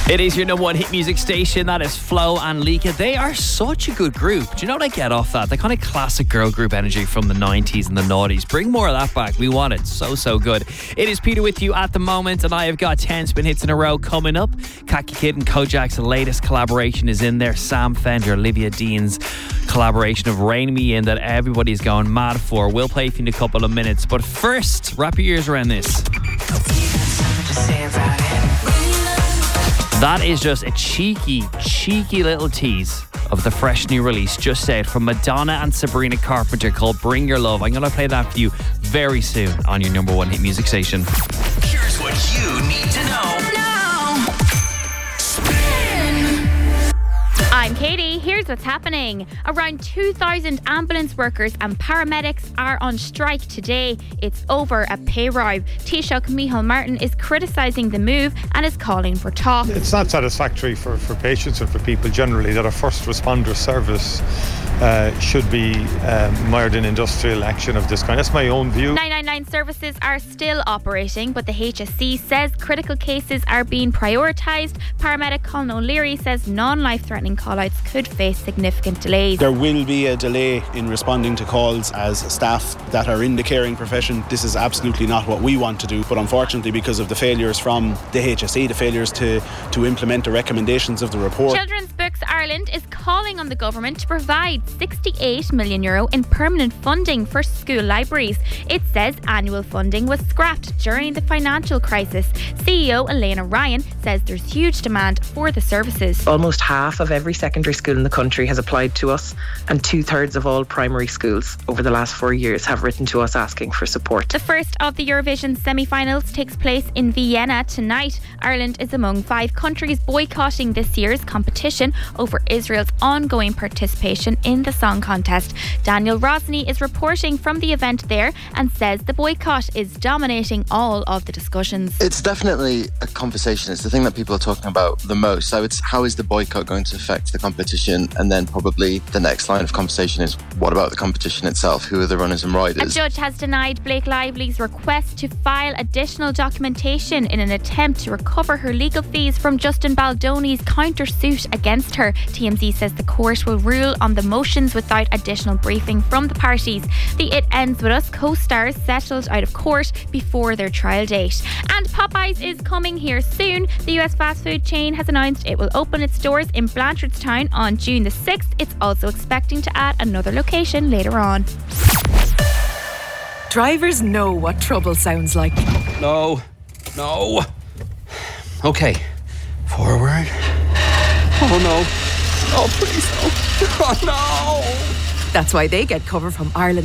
It is your number one hit music station. That is Flo and Lika. They are such a good group. Do you know what I get off that? The kind of classic girl group energy from the 90s and the noughties. Bring more of that back. We want it. So good. It is Peter with you at the moment, and I have got 10 spin hits in a row coming up. Kaki Kid and Kojak's latest collaboration is in there. Sam Fender, Olivia Dean's collaboration of Rain Me In that everybody's going mad for. We'll play for you in a couple of minutes. But first, wrap your ears around this. That is just a cheeky little tease of the fresh new release just out from Madonna and Sabrina Carpenter called Bring Your Love. I'm going to play that for you very soon on your number one hit music station. Here's what you need to know now. I'm Katie. Here's what's happening. Around 2,000 ambulance workers and paramedics are on strike today. It's over a pay rise. Taoiseach Micheál Martin is criticising the move and is calling for talks. It's not satisfactory for patients and for people generally that a first responder service should be mired in industrial action of this kind. That's my own view. 999 services are still operating, but the HSE says critical cases are being prioritised. Paramedic Colin O'Leary says non-life-threatening call-outs could face significant delays. There will be a delay in responding to calls as staff that are in the caring profession. This is absolutely not what we want to do, but unfortunately because of the failures from the HSE, the failures to implement the recommendations of the report. Children's Books Ireland is calling on the government to provide €68 million in permanent funding for school libraries. It says annual funding was scrapped during the financial crisis. CEO Elena Ryan says there's huge demand for the services. Almost half of every secondary school in the country has applied to us, and 2/3 of all primary schools over the last 4 years have written to us asking for support. The first of the Eurovision semi-finals takes place in Vienna tonight. Ireland is among 5 countries boycotting this year's competition over Israel's ongoing participation in the song contest. Daniel Rosny is reporting from the event there and says the boycott is dominating all of the discussions. It's definitely a conversation. It's the thing that people are talking about the most. So it's how is the boycott going to affect the competition? And then probably the next line of conversation is what about the competition itself? Who are the runners and riders? A judge has denied Blake Lively's request to file additional documentation in an attempt to recover her legal fees from Justin Baldoni's countersuit against her. TMZ says the court will rule on the motions without additional briefing from the parties. The It Ends With Us co-stars settled out of court before their trial date. And Popeyes is coming here soon. The US fast food chain has announced it will open its doors in Blanchardstown on June the 6th. It's also expecting to add another location later on. Drivers know what trouble sounds like. No. Okay. Forward. Oh no. Oh please no. Oh no. That's why they get cover from Ireland